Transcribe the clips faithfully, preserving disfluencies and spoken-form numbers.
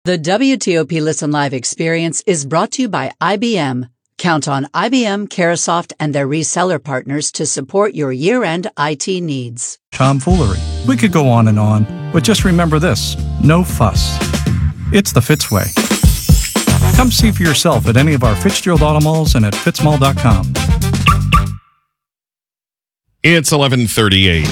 The W T O P Listen Live experience is brought to you by I B M. Count on I B M, Carahsoft, and their reseller partners to support your year-end I T needs. Tomfoolery. We could go on and on, but just remember this: no fuss. It's the Fitz way. Come see for yourself at any of our Fitzgerald Auto Malls and at fitzmall dot com. It's eleven thirty-eight.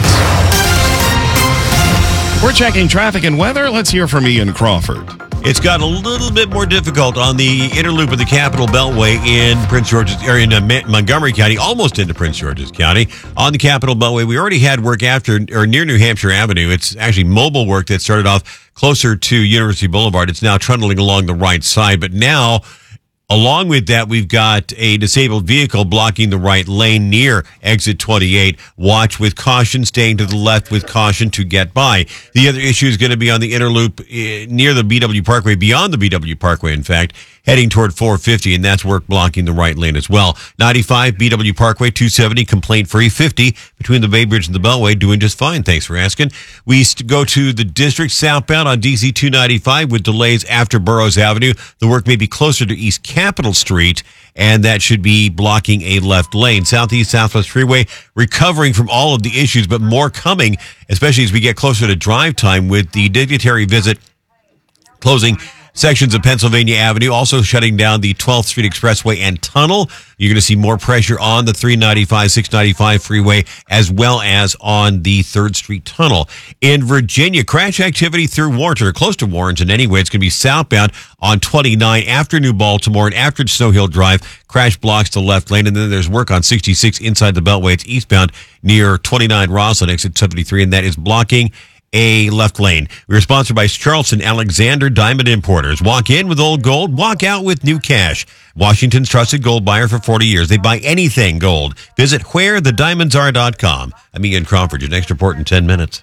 We're checking traffic and weather. Let's hear from Ian Crawford. It's got a little bit more difficult on the inner loop of the Capital Beltway in Prince George's area, in Montgomery County, almost into Prince George's County. On the Capital Beltway, we already had work after or near New Hampshire Avenue. It's actually mobile work that started off closer to University Boulevard. It's now trundling along the right side, but now, along with that, we've got a disabled vehicle blocking the right lane near exit twenty-eight. Watch with caution, staying to the left with caution to get by. The other issue is going to be on the inner loop uh, near the B W Parkway, beyond the B W Parkway, in fact, heading toward four fifty, and that's work blocking the right lane as well. ninety-five, B W Parkway, two seventy, complaint-free. Fifty, between the Bay Bridge and the Beltway, doing just fine. Thanks for asking. We go to the district southbound on D C two ninety-five with delays after Burroughs Avenue. The work may be closer to East Capitol Street, and that should be blocking a left lane. Southeast Southwest Freeway recovering from all of the issues, but more coming, especially as we get closer to drive time with the dignitary visit closing sections of Pennsylvania Avenue, also shutting down the twelfth Street Expressway and Tunnel. You're going to see more pressure on the three ninety-five, six ninety-five freeway, as well as on the third Street Tunnel. In Virginia, crash activity through Warrenton, or close to Warrenton anyway. It's going to be southbound on twenty-nine after New Baltimore and after Snow Hill Drive. Crash blocks the left lane, and then there's work on sixty-six inside the Beltway. It's eastbound near twenty-nine Roslyn, exit seventy-three, and that is blocking a left lane. We are sponsored by Charleston Alexander Diamond Importers. Walk in with old gold, walk out with new cash. Washington's trusted gold buyer for forty years. They buy anything gold. Visit where the diamonds are dot com. I'm Ian Crawford. Your next report in ten minutes.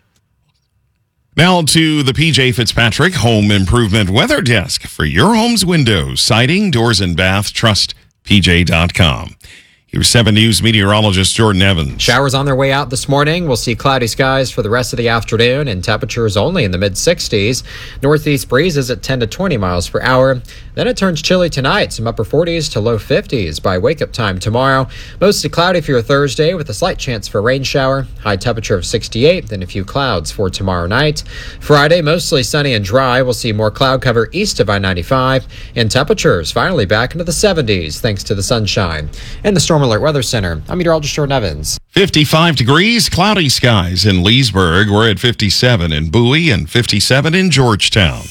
Now to the P J Fitzpatrick Home Improvement Weather Desk. For your home's windows, siding, doors, and bath, trust P J dot com. Here's seven News meteorologist Jordan Evans. Showers on their way out this morning. We'll see cloudy skies for the rest of the afternoon and temperatures only in the mid sixties. Northeast breezes at ten to twenty miles per hour. Then it turns chilly tonight, some upper forties to low fifties by wake-up time tomorrow. Mostly cloudy for your Thursday with a slight chance for a rain shower. High temperature of sixty-eight, then a few clouds for tomorrow night. Friday, mostly sunny and dry. We'll see more cloud cover east of I ninety-five. And temperatures finally back into the seventies thanks to the sunshine. And the Storm Alert Weather Center, I'm meteorologist Jordan Evans. fifty-five degrees, cloudy skies in Leesburg. We're at fifty-seven in Bowie and fifty-seven in Georgetown.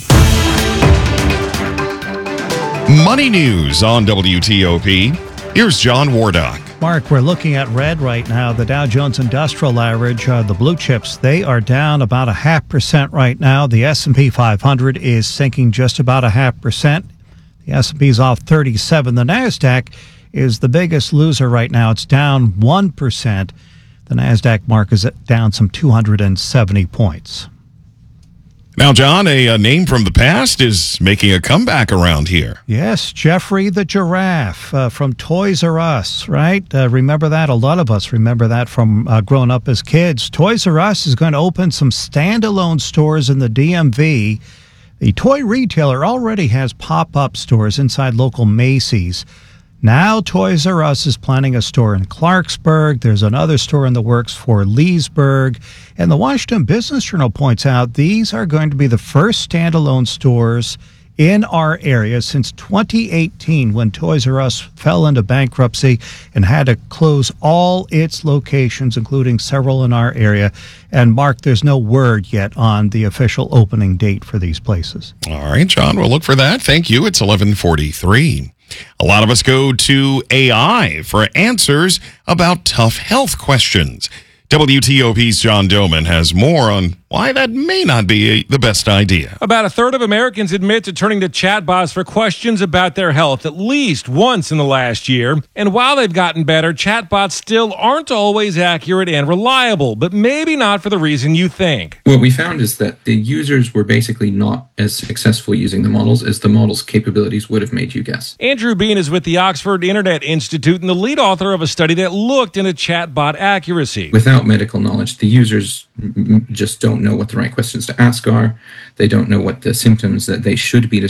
Money news on W T O P. Here's John Wardock. Mark, we're looking at red right now. The Dow Jones Industrial Average, uh, the blue chips, they are down about a half percent right now. The S and P five hundred is sinking just about a half percent. The S and P is off thirty-seven. The NASDAQ is the biggest loser right now. It's down one percent. The NASDAQ mark is down some two hundred seventy points. Now, John, a, a name from the past is making a comeback around here. Yes, Jeffrey the Giraffe uh, from Toys R Us, right? Uh, remember that? A lot of us remember that from uh, growing up as kids. Toys R Us is going to open some standalone stores in the D M V. The toy retailer already has pop-up stores inside local Macy's. Now Toys R Us is planning a store in Clarksburg. There's another store in the works for Leesburg. And the Washington Business Journal points out these are going to be the first standalone stores in our area since twenty eighteen, when Toys R Us fell into bankruptcy and had to close all its locations, including several in our area. And Mark, there's no word yet on the official opening date for these places. All right, John, we'll look for that. Thank you. It's eleven forty-three. A lot of us go to A I for answers about tough health questions. W T O P's John Doman has more on why that may not be the best idea. About a third of Americans admit to turning to chatbots for questions about their health at least once in the last year. And while they've gotten better, chatbots still aren't always accurate and reliable, but maybe not for the reason you think. What we found is that the users were basically not as successful using the models as the models' capabilities would have made you guess. Andrew Bean is with the Oxford Internet Institute and the lead author of a study that looked into chatbot accuracy. Without medical knowledge, the users m- just don't know what the right questions to ask are. They don't know what the symptoms that they should be